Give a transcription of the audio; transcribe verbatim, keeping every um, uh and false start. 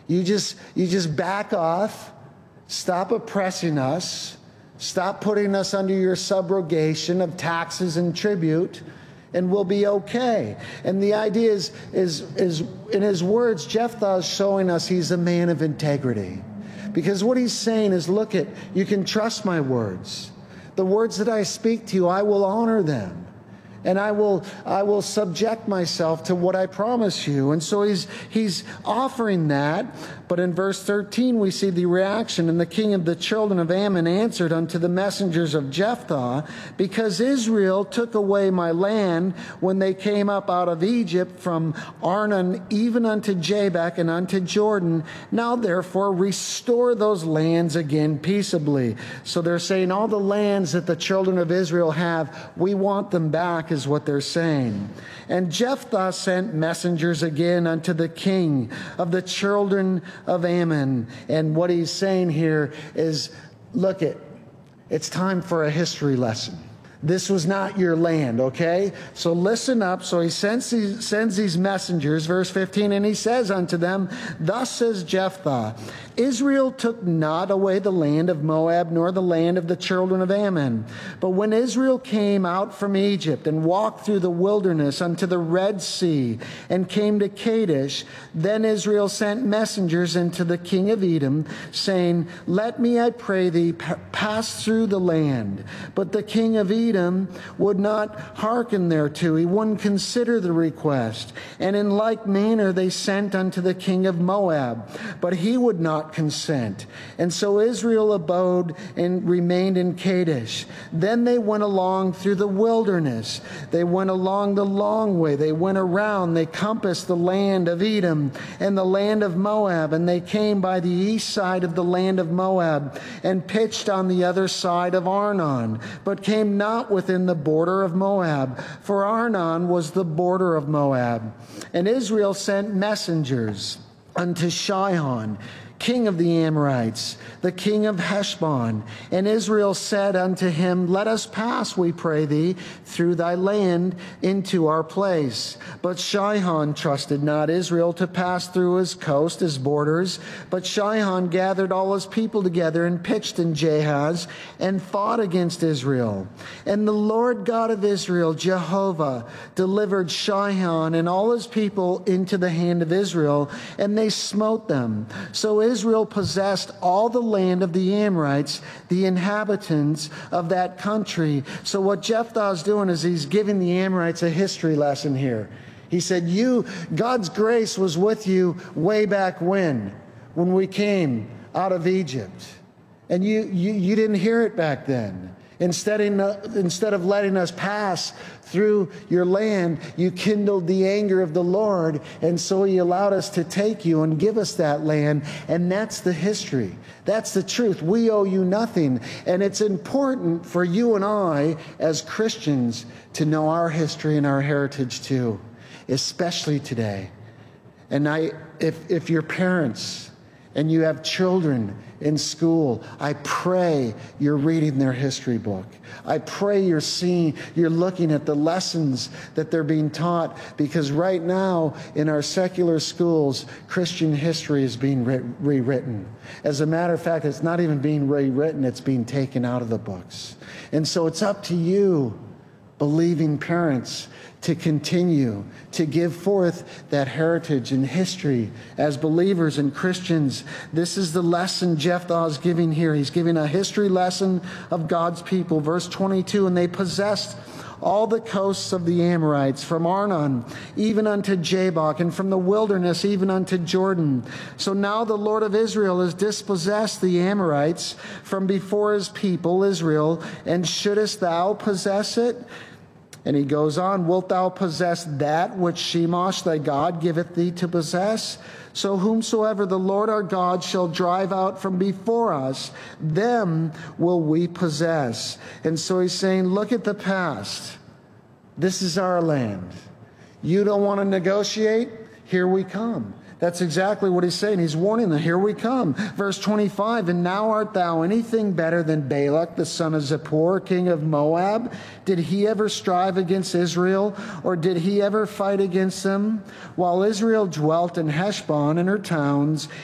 You just, you just back off, stop oppressing us, stop putting us under your subrogation of taxes and tribute, and we'll be okay. And the idea is, is, is in his words, Jephthah is showing us he's a man of integrity. Because what he's saying is, look at, you can trust my words. The words that I speak to you, I will honor them. And I will, I will subject myself to what I promise you. And so he's, he's offering that. But in verse thirteen, we see the reaction. And the king of the children of Ammon answered unto the messengers of Jephthah, because Israel took away my land when they came up out of Egypt from Arnon even unto Jabbok and unto Jordan. Now therefore restore those lands again peaceably. So they're saying all the lands that the children of Israel have, we want them back, is what they're saying. And Jephthah sent messengers again unto the king of the children of Ammon. And what he's saying here is, look it, it's time for a history lesson. This was not your land, okay? So listen up. So he sends these, sends these messengers, verse fifteen, and he says unto them, thus says Jephthah, Israel took not away the land of Moab, nor the land of the children of Ammon. But when Israel came out from Egypt and walked through the wilderness unto the Red Sea and came to Kadesh, then Israel sent messengers unto the king of Edom, saying, let me, I pray thee, pass through the land. But the king of Edom would not hearken thereto. He wouldn't consider the request. And in like manner they sent unto the king of Moab, but he would not consent. And so Israel abode and remained in Kadesh. Then they went along through the wilderness. They went along the long way. They went around. They compassed the land of Edom and the land of Moab. And they came by the east side of the land of Moab and pitched on the other side of Arnon, but came not within the border of Moab, for Arnon was the border of Moab. And Israel sent messengers unto Shihon, king of the Amorites, the king of Heshbon. And Israel said unto him, let us pass, we pray thee, through thy land into our place. But Shihon trusted not Israel to pass through his coast, his borders. But Shihon gathered all his people together and pitched in Jahaz and fought against Israel. And the Lord God of Israel, Jehovah, delivered Shihon and all his people into the hand of Israel, and they smote them. So Israel possessed all the land of the Amorites, the inhabitants of that country. So what Jephthah is doing is he's giving the Amorites a history lesson here. He said, you, God's grace was with you way back when, when we came out of Egypt. And you, you, you didn't hear it back then. Instead, in, uh, instead of letting us pass through your land, you kindled the anger of the Lord, and so he allowed us to take you and give us that land. And that's the history. That's the truth. We owe you nothing. And it's important for you and I as Christians to know our history and our heritage too, especially today. And I, if, if your parents and you have children in school, I pray you're reading their history book. I pray you're seeing, you're looking at the lessons that they're being taught, because right now in our secular schools, Christian history is being re- rewritten. As a matter of fact, it's not even being rewritten, it's being taken out of the books. And so it's up to you, believing parents, to continue to give forth that heritage and history as believers and Christians. This is the lesson Jephthah is giving here. He's giving a history lesson of God's people. Verse twenty-two, and they possessed all the coasts of the Amorites, from Arnon even unto Jabbok, and from the wilderness even unto Jordan. So now the Lord of Israel has dispossessed the Amorites from before his people Israel, and shouldest thou possess it? And he goes on, wilt thou possess that which Shemosh thy God giveth thee to possess? So whomsoever the Lord our God shall drive out from before us, them will we possess. And so he's saying, look at the past. This is our land. You don't want to negotiate? Here we come. That's exactly what he's saying. He's warning them, here we come. Verse twenty-five, and now art thou anything better than Balak, the son of Zippor, king of Moab? Did he ever strive against Israel, or did he ever fight against them? While Israel dwelt in Heshbon and her towns,